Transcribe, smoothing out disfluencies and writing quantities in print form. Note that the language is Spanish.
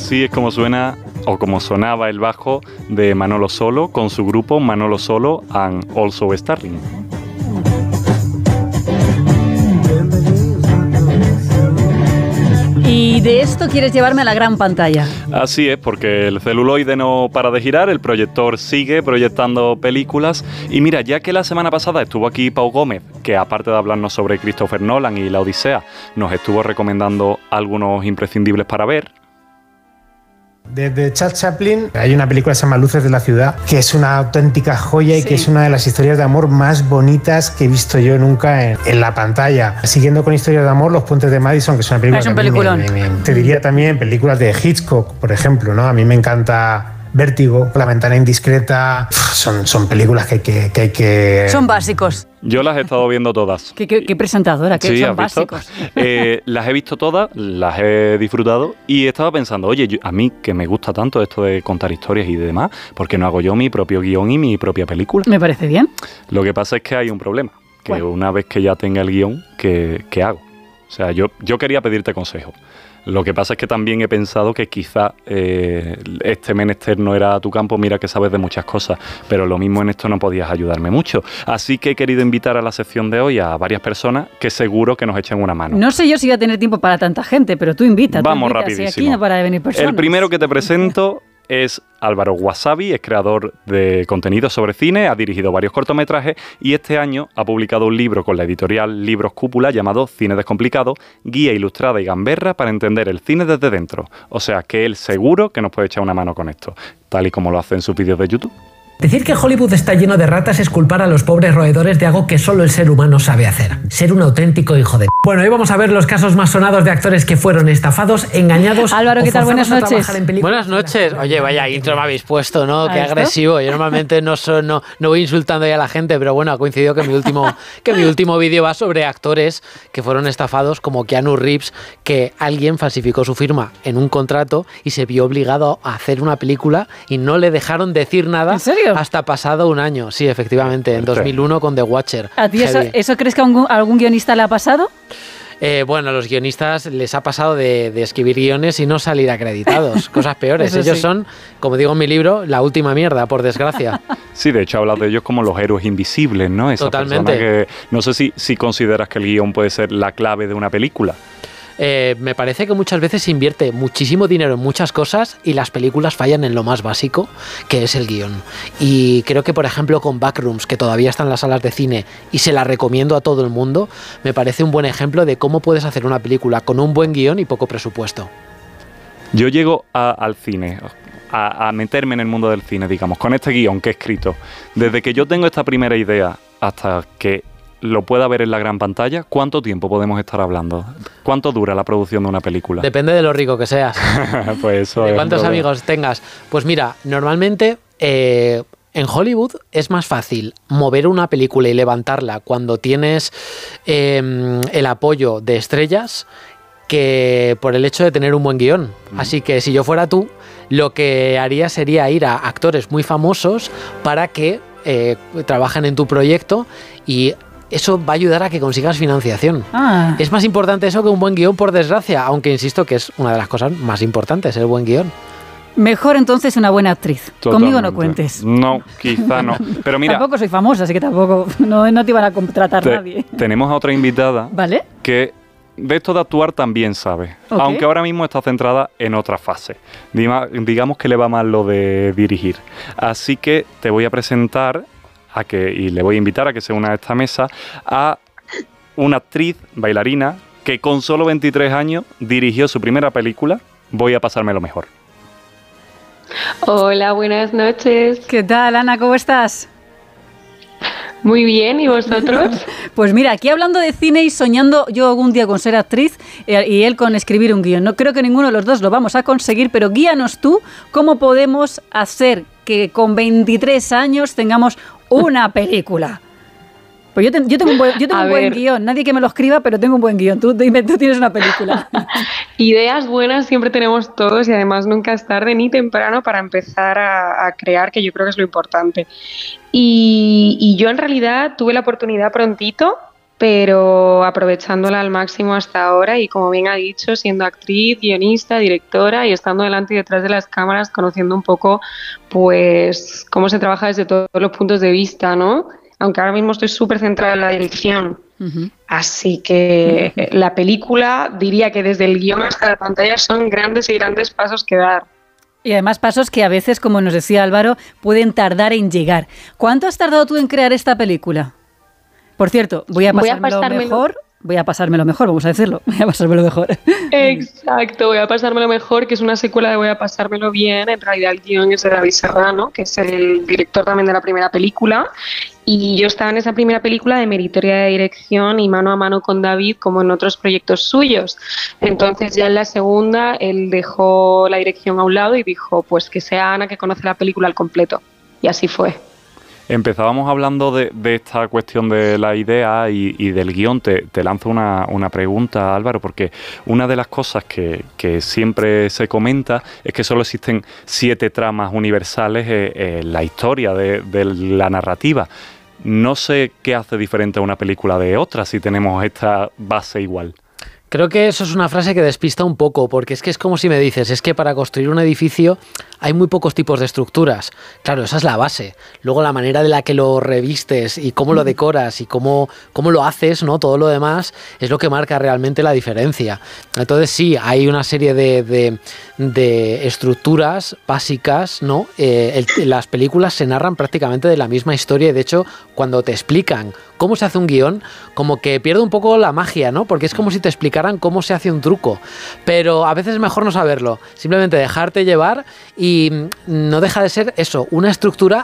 Así es como suena o como sonaba el bajo de Manolo Solo con su grupo Manolo Solo and Also Starling. Y de esto quieres llevarme a la gran pantalla. Así es, porque el celuloide no para de girar, el proyector sigue proyectando películas. Y mira, ya que la semana pasada estuvo aquí Pau Gómez, que aparte de hablarnos sobre Christopher Nolan y La Odisea, nos estuvo recomendando algunos imprescindibles para ver. De Charles Chaplin hay una película que se llama Luces de la ciudad, que es una auténtica joya y que es una de las historias de amor más bonitas que he visto yo nunca en la pantalla. Siguiendo con historias de amor, Los puentes de Madison, que es una película es un peliculón. te diría también películas de Hitchcock, por ejemplo, ¿no? A mí me encanta Vértigo, La ventana indiscreta. Son películas que hay que... Son básicos. Yo las he estado viendo todas. ¿Qué presentadora? Que sí, son básicos. Las he visto todas, las he disfrutado y estaba pensando, oye, a mí que me gusta tanto esto de contar historias y demás, ¿por qué no hago yo mi propio guión y mi propia película? Me parece bien. Lo que pasa es que hay un problema, que ¿cuál? Una vez que ya tenga el guión, ¿qué hago? O sea, yo quería pedirte consejo. Lo que pasa es que también he pensado que quizá este menester no era tu campo, mira que sabes de muchas cosas, pero lo mismo en esto no podías ayudarme mucho. Así que he querido invitar a la sección de hoy a varias personas que seguro que nos echen una mano. No sé yo si voy a tener tiempo para tanta gente, pero tú invita. Vamos rapidísimo. rapidísimo. Aquí no para de venir personas. El primero que te presento es Álvaro Wasabi, es creador de contenido sobre cine, ha dirigido varios cortometrajes y este año ha publicado un libro con la editorial Libros Cúpula llamado Cine Descomplicado, guía ilustrada y gamberra para entender el cine desde dentro. O sea que él seguro que nos puede echar una mano con esto, tal y como lo hace en sus vídeos de YouTube. Decir que Hollywood está lleno de ratas es culpar a los pobres roedores de algo que solo el ser humano sabe hacer. Ser un auténtico hijo de... Bueno, hoy vamos a ver los casos más sonados de actores que fueron estafados, engañados... Álvaro, ¿qué tal? Buenas noches. Buenas noches. Oye, vaya intro me habéis puesto, ¿no? Qué agresivo. Yo normalmente no voy insultando ya a la gente, pero bueno, ha coincidido que mi último vídeo va sobre actores que fueron estafados, como Keanu Reeves, que alguien falsificó su firma en un contrato y se vio obligado a hacer una película y no le dejaron decir nada. ¿En serio? Hasta pasado un año, sí, efectivamente, en 2001 con The Watcher. ¿A ti eso crees que a algún guionista le ha pasado? Bueno, a los guionistas les ha pasado de escribir guiones y no salir acreditados, cosas peores. Ellos son, como digo en mi libro, la última mierda, por desgracia. Sí, de hecho hablas de ellos como los héroes invisibles, ¿no? Esa Totalmente. Que, no sé si consideras que el guión puede ser la clave de una película. Me parece que muchas veces se invierte muchísimo dinero en muchas cosas y las películas fallan en lo más básico, que es el guión. Y creo que, por ejemplo, con Backrooms, que todavía está en las salas de cine y se la recomiendo a todo el mundo, me parece un buen ejemplo de cómo puedes hacer una película con un buen guión y poco presupuesto. Yo llego al cine, a meterme en el mundo del cine, digamos, con este guión que he escrito. Desde que yo tengo esta primera idea hasta que lo pueda ver en la gran pantalla, ¿cuánto tiempo podemos estar hablando? ¿Cuánto dura la producción de una película? Depende de lo rico que seas. Pues eso de es cuántos amigos tengas. Pues mira, normalmente en Hollywood es más fácil mover una película y levantarla cuando tienes el apoyo de estrellas que por el hecho de tener un buen guión. Así que si yo fuera tú, lo que haría sería ir a actores muy famosos para que trabajen en tu proyecto y eso va a ayudar a que consigas financiación. Es más importante eso que un buen guión, por desgracia, aunque insisto que es una de las cosas más importantes, el buen guión. Mejor entonces una buena actriz. Totalmente. Conmigo no cuentes. No, quizá no. Pero mira, tampoco soy famosa, así que tampoco no te iban a contratar nadie. Tenemos a otra invitada, ¿vale? Que de esto de actuar también sabe, Okay. aunque ahora mismo está centrada en otra fase. Digamos que le va mal lo de dirigir. Así que te voy a presentar y le voy a invitar a que se una a esta mesa a una actriz, bailarina, que con solo 23 años dirigió su primera película, Voy a pasármelo mejor. Hola, buenas noches. ¿Qué tal, Ana? ¿Cómo estás? Muy bien, ¿y vosotros? Pues mira, aquí hablando de cine y soñando yo algún día con ser actriz y él con escribir un guión. No creo que ninguno de los dos lo vamos a conseguir, pero guíanos tú cómo podemos hacer que con 23 años tengamos una película. Pues yo tengo un buen guión, nadie que me lo escriba, pero tengo un buen guión. Tú tienes una película. Ideas buenas siempre tenemos todos y además nunca es tarde ni temprano para empezar a crear, que yo creo que es lo importante. Y yo en realidad tuve la oportunidad prontito pero aprovechándola al máximo hasta ahora y, como bien ha dicho, siendo actriz, guionista, directora y estando delante y detrás de las cámaras, conociendo un poco pues cómo se trabaja desde todos los puntos de vista, ¿no? Aunque ahora mismo estoy súper centrada en la dirección. Así que la película, diría que desde el guión hasta la pantalla son grandes y grandes pasos que dar. Y además pasos que a veces, como nos decía Álvaro, pueden tardar en llegar. ¿Cuánto has tardado tú en crear esta película? Por cierto, voy a pasármelo mejor, vamos a decirlo. Voy a pasármelo mejor. Exacto, voy a pasármelo mejor, que es una secuela de Voy a pasármelo bien. En realidad el guión es de David Serrano, que es el director también de la primera película. Y yo estaba en esa primera película de meritoria de dirección y mano a mano con David, como en otros proyectos suyos. Entonces ya en la segunda él dejó la dirección a un lado y dijo, pues que sea Ana que conoce la película al completo. Y así fue. Empezábamos hablando de esta cuestión de la idea y del guión. Te lanzo una pregunta, Álvaro, porque una de las cosas que siempre se comenta es que solo existen 7 tramas universales en la historia de la narrativa. No sé qué hace diferente a una película de otra si tenemos esta base igual. Creo que eso es una frase que despista un poco, porque es como si me dices, es que para construir un edificio hay muy pocos tipos de estructuras. Claro, esa es la base. Luego la manera de la que lo revistes y cómo lo decoras y cómo lo haces, ¿no? Todo lo demás es lo que marca realmente la diferencia. Entonces sí, hay una serie de estructuras básicas, ¿no? Las películas se narran prácticamente de la misma historia y de hecho cuando te explican cómo se hace un guión, como que pierde un poco la magia, ¿no? Porque es como si te explicaran cómo se hace un truco. Pero a veces es mejor no saberlo, simplemente dejarte llevar y no deja de ser eso, una estructura